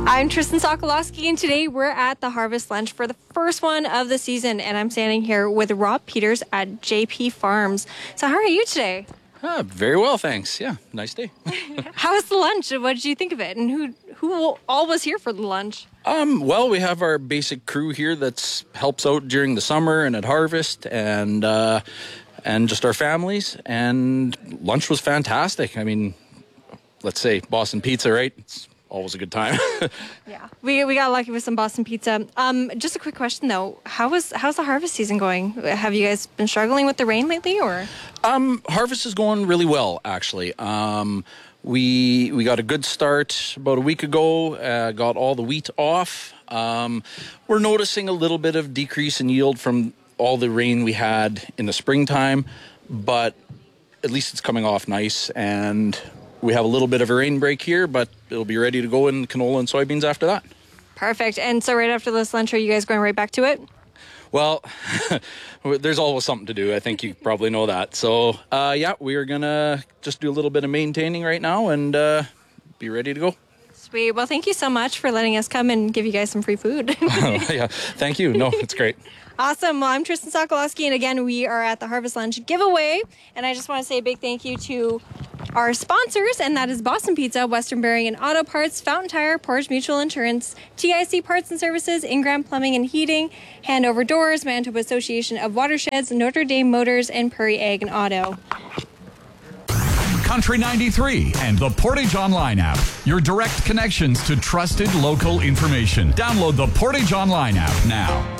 I'm Tristan Sokolowski, and today we're at the Harvest Lunch for the first one of the season, and I'm standing here with Rob Peters at JP Farms. So how are you today? Very well, thanks. Yeah, nice day. How was the lunch? What did you think of it? And who all was here for the lunch? Well, we have our basic crew here that helps out during the summer and at harvest, and just our families. And lunch was fantastic. I mean, let's say Boston Pizza, right? It's always a good time. Yeah, we got lucky with some Boston Pizza. Just a quick question though, how's the harvest season going? Have you guys been struggling with the rain lately, or? Harvest is going really well, actually. We got a good start about a week ago. Got all the wheat off. We're noticing a little bit of decrease in yield from all the rain we had in the springtime, but at least it's coming off nice, and we have a little bit of a rain break here, but it'll be ready to go in canola and soybeans after that. Perfect. And so right after this lunch, are you guys going right back to it? Well, there's always something to do. I think you probably know that. So, we are going to just do a little bit of maintaining right now and be ready to go. Sweet. Well, thank you so much for letting us come and give you guys some free food. Yeah, thank you. No, it's great. Awesome. Well, I'm Tristan Sokolowski, and again, we are at the Harvest Lunch giveaway. And I just want to say a big thank you to our sponsors, and that is Boston Pizza, Western Bearing and Auto Parts, Fountain Tire, Portage Mutual Insurance, TIC Parts and Services, Ingram Plumbing and Heating, Handover Doors, Manitoba Association of Watersheds, Notre Dame Motors, and Prairie Ag and Auto. Country 93 and the Portage Online app. Your direct connections to trusted local information. Download the Portage Online app now.